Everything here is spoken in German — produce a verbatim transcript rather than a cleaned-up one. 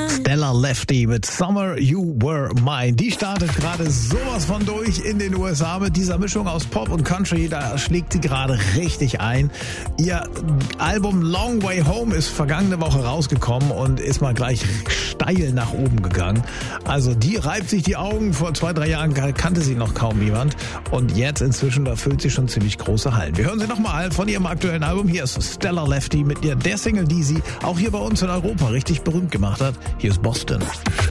Stella Lefty mit Summer You Were Mine. Die startet gerade sowas von durch in den U S A mit dieser Mischung aus Pop und Country. Da schlägt sie gerade richtig ein. Ihr Album Long Way Home ist vergangene Woche rausgekommen und ist mal gleich steil nach oben gegangen. Also die reibt sich die Augen. Vor zwei, drei Jahren kannte sie noch kaum jemand. Und jetzt inzwischen, da füllt sie schon ziemlich große Hallen. Wir hören sie nochmal von ihrem aktuellen Album. Hier ist Stella Lefty mit ihr der Single, die sie auch hier bei uns in Europa richtig berühmt gemacht hat. Hier ist Boston.